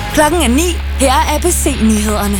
Klokken er 9. Her er ABC-nyhederne.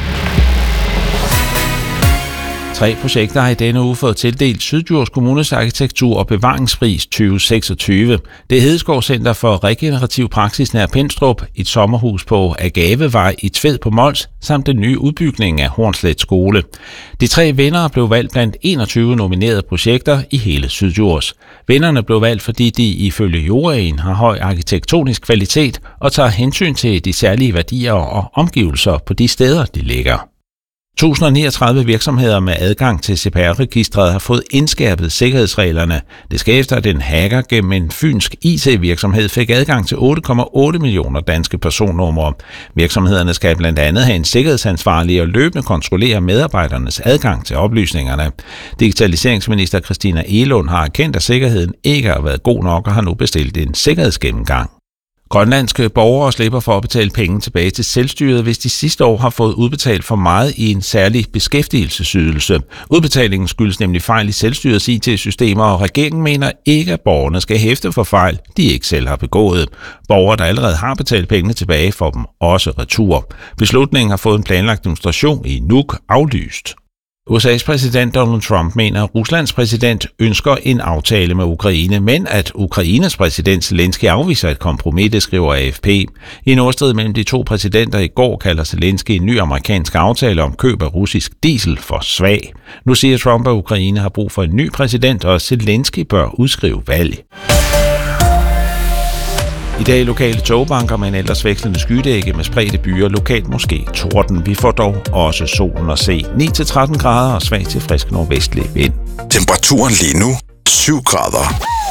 3 projekter har i denne uge fået tildelt Syddjurs Kommunes arkitektur- og bevaringspris 2026. Det er Hedeskov Center for Regenerativ Praksis nær Pindstrup, et sommerhus på Agavevej i Tved på Mols, samt den nye udbygning af Hornslet Skole. De 3 vindere blev valgt blandt 21 nominerede projekter i hele Syddjurs. Vinderne blev valgt, fordi de ifølge juryen har høj arkitektonisk kvalitet og tager hensyn til de særlige værdier og omgivelser på de steder, de ligger. 1039 virksomheder med adgang til CPR-registret har fået indskærpet sikkerhedsreglerne. Det skal efter, at en hacker gennem en fynsk IT-virksomhed fik adgang til 8,8 millioner danske personnumre. Virksomhederne skal blandt andet have en sikkerhedsansvarlig og løbende kontrollere medarbejdernes adgang til oplysningerne. Digitaliseringsminister Christina Egelund har erkendt, at sikkerheden ikke har været god nok og har nu bestilt en sikkerhedsgennemgang. Grønlandske borgere slipper for at betale penge tilbage til selvstyret, hvis de sidste år har fået udbetalt for meget i en særlig beskæftigelsesydelse. Udbetalingen skyldes nemlig fejl i selvstyrets IT-systemer, og regeringen mener ikke, at borgerne skal hæfte for fejl, de ikke selv har begået. Borgere, der allerede har betalt pengene tilbage, får dem også retur. Beslutningen har fået en planlagt demonstration i Nuuk aflyst. USA's præsident Donald Trump mener, at Ruslands præsident ønsker en aftale med Ukraine, men at Ukraines præsident Zelensky afviser et kompromis, det skriver AFP. I en ordstrid mellem de 2 præsidenter i går kalder Zelensky en ny amerikansk aftale om køb af russisk diesel for svag. Nu siger Trump, at Ukraine har brug for en ny præsident, og Zelensky bør udskrive valg. I dag lokale togbanker med en ellers vekslende skydække med spredte byer, lokalt måske torden. Vi får dog også solen at se. 9-13 grader og svag til frisk nordvestlig vind. Temperaturen lige nu 7 grader.